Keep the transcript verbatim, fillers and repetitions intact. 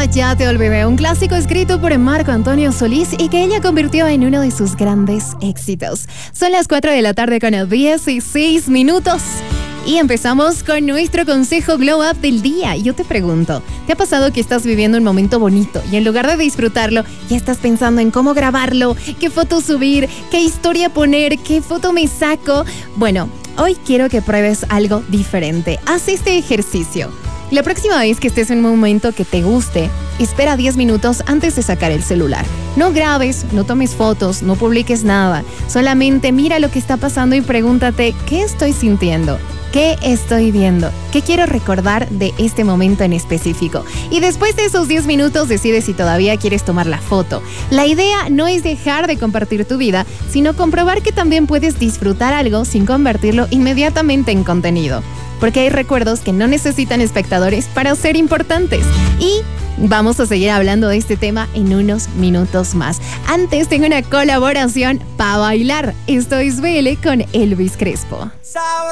Ya te olvidé, un clásico escrito por Marco Antonio Solís y que ella convirtió en uno de sus grandes éxitos. Son las cuatro de la tarde con dieciséis minutos. Y empezamos con nuestro consejo Glow Up del día. Yo te pregunto, ¿te ha pasado que estás viviendo un momento bonito y en lugar de disfrutarlo, ya estás pensando en cómo grabarlo, qué foto subir, qué historia poner, qué foto me saco? Bueno, hoy quiero que pruebes algo diferente. Haz este ejercicio. La próxima vez que estés en un momento que te guste, espera diez minutos antes de sacar el celular. No grabes, no tomes fotos, no publiques nada. Solamente mira lo que está pasando y pregúntate, ¿qué estoy sintiendo? ¿Qué estoy viendo? ¿Qué quiero recordar de este momento en específico? Y después de esos diez minutos decides si todavía quieres tomar la foto. La idea no es dejar de compartir tu vida, sino comprobar que también puedes disfrutar algo sin convertirlo inmediatamente en contenido. Porque hay recuerdos que no necesitan espectadores para ser importantes. Y vamos a seguir hablando de este tema en unos minutos más. Antes tengo una colaboración para bailar. Esto es B L con Elvis Crespo. Sabroso.